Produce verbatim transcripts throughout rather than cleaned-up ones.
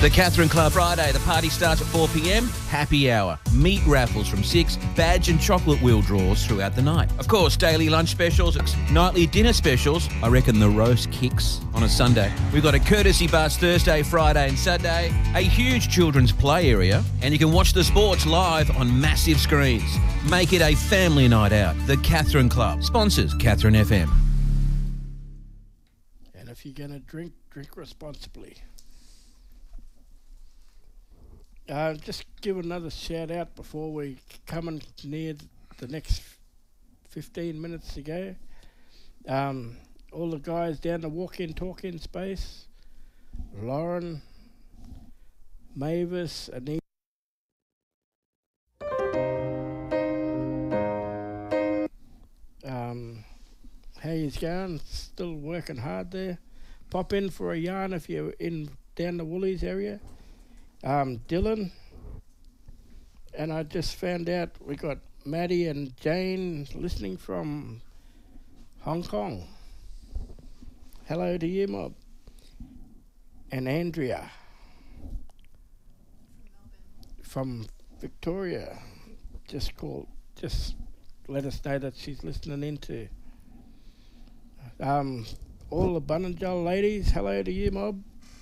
The Catherine Club Friday. The party starts at four p m. Happy hour. Meat raffles from six. Badge and chocolate wheel draws throughout the night. Of course, daily lunch specials, nightly dinner specials. I reckon the roast kicks on a Sunday. We've got a courtesy bus Thursday, Friday and Saturday. A huge children's play area. And you can watch the sports live on massive screens. Make it a family night out. The Catherine Club. Sponsors Catherine F M. And if you're going to drink, drink responsibly. Uh, just give another shout out before we come in near the next fifteen minutes to go. Um, all the guys down the walk-in, talk-in space. Lauren, Mavis, Anita. Um, how yous going? Still working hard there. Pop in for a yarn if you're in down the Woolies area. Um, Dylan, and I just found out we got Maddie and Jane listening from Hong Kong. Hello to you, Mob. And Andrea from Victoria just called, just let us know that she's listening into. Um, all the Bunninjal ladies, hello to you, Mob.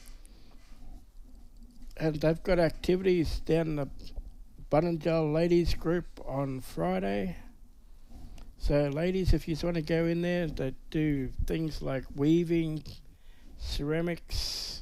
And they've got activities down the Bunninjal ladies group on Friday. So ladies, if you want to go in there, they do things like weaving, ceramics,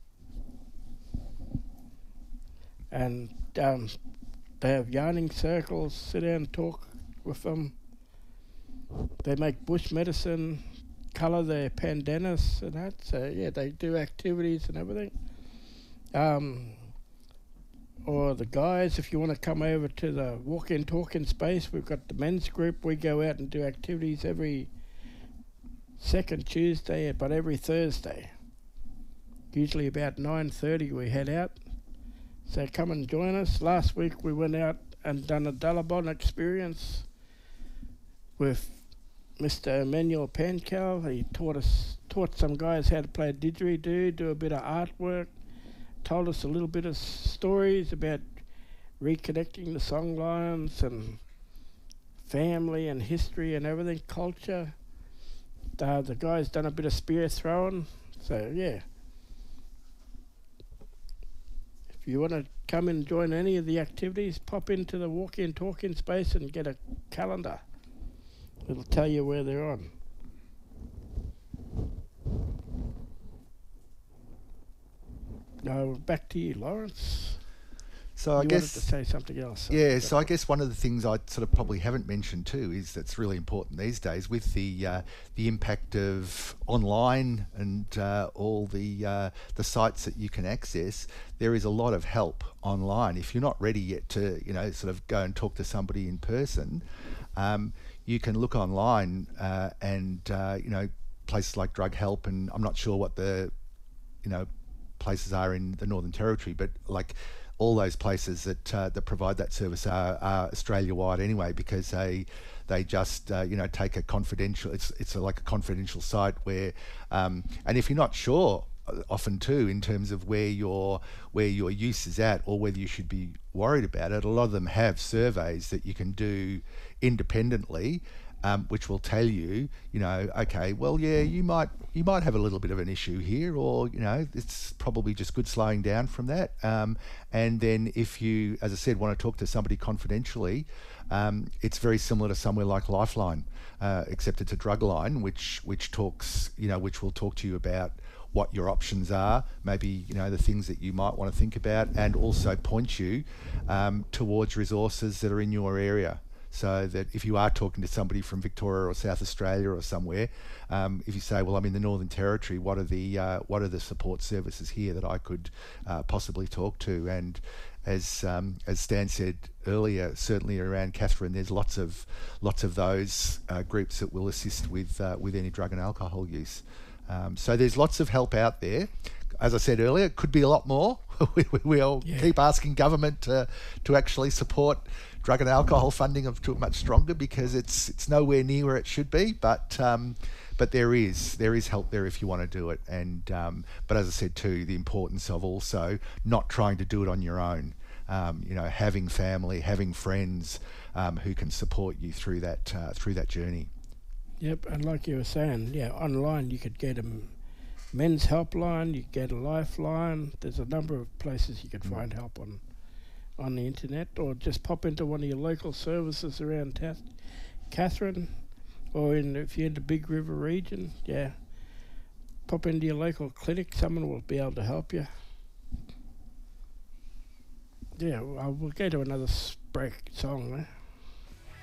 and um, they have yarning circles, sit down and talk with them. They make bush medicine, colour their pandanus and that. So yeah, they do activities and everything. Um, or the guys, if you want to come over to the walk-in, talk-in space, we've got the men's group. We go out and do activities every second Tuesday, but every Thursday. Usually about nine thirty we head out. So come and join us. Last week we went out and done a Dullabon experience with Mister Emmanuel Pancal. He taught us, taught some guys how to play didgeridoo, do a bit of artwork. Told us a little bit of stories about reconnecting the song lines and family and history and everything, culture. Uh, the guy's done a bit of spear throwing, so yeah. If you want to come and join any of the activities, pop into the walk-in, talk-in space and get a calendar. It'll tell you where they're on. No, back to you, Lawrence. So I you guess wanted to say something else. Yeah, so I guess one of the things I sort of probably haven't mentioned too is that's really important these days with the uh, the impact of online and uh, all the uh, the sites that you can access. There is a lot of help online. If you're not ready yet to, you know, sort of go and talk to somebody in person, um, you can look online uh, and uh, you know, places like Drug Help, and I'm not sure what the, you know, places are in the Northern Territory, but like all those places that uh, that provide that service are, are Australia-wide anyway, because they they just uh, you know, take a confidential. It's it's a, like a confidential site where, um, and if you're not sure, often too, in terms of where your where your use is at or whether you should be worried about it, a lot of them have surveys that you can do independently. Um, which will tell you, you know, okay, well, yeah, you might you might have a little bit of an issue here, or, you know, it's probably just good slowing down from that. Um, and then if you, as I said, want to talk to somebody confidentially, um, it's very similar to somewhere like Lifeline, uh, except it's a drug line, which which talks, you know, which will talk to you about what your options are, maybe, you know, the things that you might want to think about, and also point you um, towards resources that are in your area. So that if you are talking to somebody from Victoria or South Australia or somewhere, um, if you say, well, I'm in the Northern Territory, what are the uh, what are the support services here that I could uh, possibly talk to? And as um, as Stan said earlier, certainly around Catherine, there's lots of lots of those uh, groups that will assist with uh, with any drug and alcohol use. Um, so there's lots of help out there. As I said earlier, it could be a lot more. we, we, we'll yeah. keep asking government to to actually support drug and alcohol funding of to much stronger, because it's it's nowhere near where it should be. But um, but there is there is help there if you want to do it. And um, but as I said too, the importance of also not trying to do it on your own. Um, you know, having family, having friends um, who can support you through that uh, through that journey. Yep, and like you were saying, yeah, online you could get a m- men's helpline, you could get a lifeline. There's a number of places you could mm. find help on on the internet, or just pop into one of your local services around Ta- Catherine, or in if you're in the Big River region, yeah, pop into your local clinic. Someone will be able to help you. Yeah, well, we'll go to another break song there.